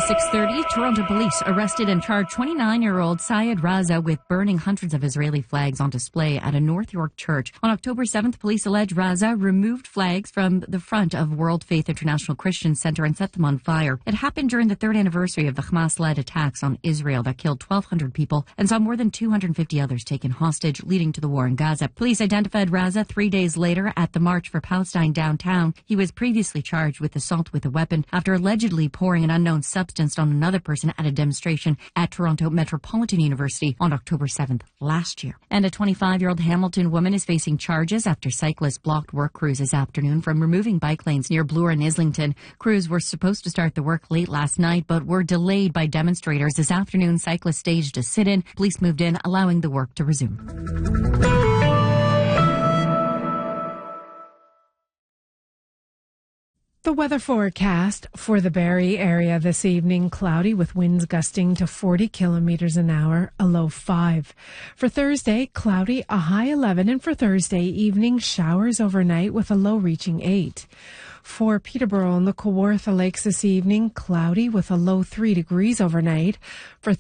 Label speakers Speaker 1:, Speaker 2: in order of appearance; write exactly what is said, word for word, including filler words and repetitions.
Speaker 1: six thirty, Toronto police arrested and charged twenty-nine-year-old Syed Raza with burning hundreds of Israeli flags on display at a North York church. On October seventh, police allege Raza removed flags from the front of World Faith International Christian Center and set them on fire. It happened during the third anniversary of the Hamas-led attacks on Israel that killed twelve hundred people and saw more than two hundred fifty others taken hostage, leading to the war in Gaza. Police identified Raza three days later at the March for Palestine downtown. He was previously charged with assault with a weapon after allegedly pouring an unknown substance on another person at a demonstration at Toronto Metropolitan University on October seventh last year. And a twenty-five-year-old Hamilton woman is facing charges after cyclists blocked work crews this afternoon from removing bike lanes near Bloor and Islington. Crews were supposed to start the work late last night, but were delayed by demonstrators. This afternoon, cyclists staged a sit-in. Police moved in, allowing the work to resume.
Speaker 2: The weather forecast for the Barrie area this evening: cloudy with winds gusting to forty kilometers an hour, a low five. For Thursday, cloudy, a high eleven, and for Thursday evening, showers overnight with a low reaching eight. For Peterborough and the Kawartha Lakes this evening, cloudy with a low three degrees overnight. For